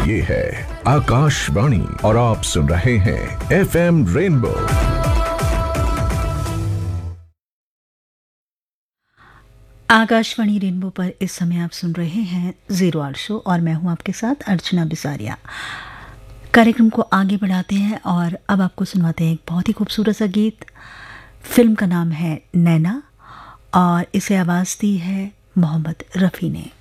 ये है आकाशवाणी और आप सुन रहे हैं FM रेनबो। आकाशवाणी रेनबो पर इस समय आप सुन रहे हैं 0 आवर शो और मैं हूं आपके साथ अर्चना बिसारिया। कार्यक्रम को आगे बढ़ाते हैं और अब आपको सुनवाते हैं एक बहुत ही खूबसूरत सा गीत। फिल्म का नाम है नैना और इसे आवाज़ दी है मोहम्मद रफ़ी ने।